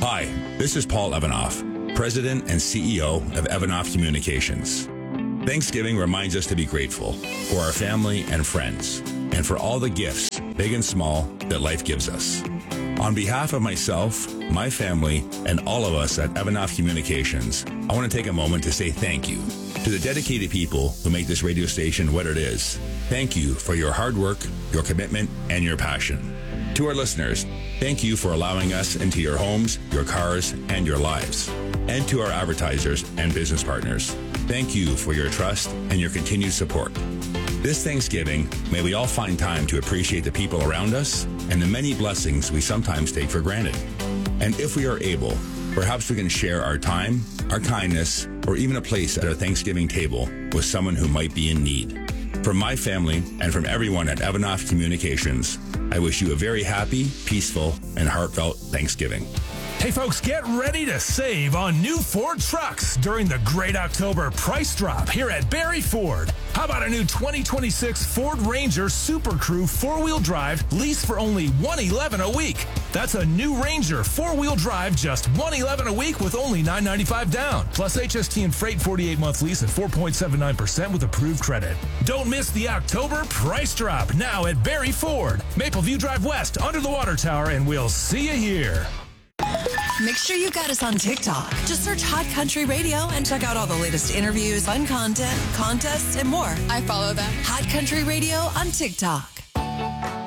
Hi, this is Paul Evanoff, President and CEO of Evanoff Communications. Thanksgiving reminds us to be grateful for our family and friends, and for all the gifts, big and small, that life gives us. On behalf of myself, my family, and all of us at Evanoff Communications, I want to take a moment to say thank you to the dedicated people who make this radio station what it is. Thank you for your hard work, your commitment, and your passion. To our listeners, thank you for allowing us into your homes, your cars, and your lives. And to our advertisers and business partners, thank you for your trust and your continued support. This Thanksgiving, may we all find time to appreciate the people around us and the many blessings we sometimes take for granted. And if we are able, perhaps we can share our time, our kindness, or even a place at our Thanksgiving table with someone who might be in need. From my family and from everyone at Evanoff Communications, I wish you a very happy, peaceful, and heartfelt Thanksgiving. Hey folks, get ready to save on new Ford trucks during the great October price drop here at Barry Ford. How about a new 2026 Ford Ranger Super Crew 4-wheel drive lease for only $111 a week? That's a new Ranger 4-wheel drive, just $111 a week with only $995 down. Plus HST and freight 48-month lease at 4.79% with approved credit. Don't miss the October price drop now at Barry Ford, Maple View Drive West, under the water tower, and we'll see you here. Make sure you got us on TikTok. Just search Hot Country Radio and check out all the latest interviews, fun content, contests, and more. I follow them. Hot Country Radio on TikTok.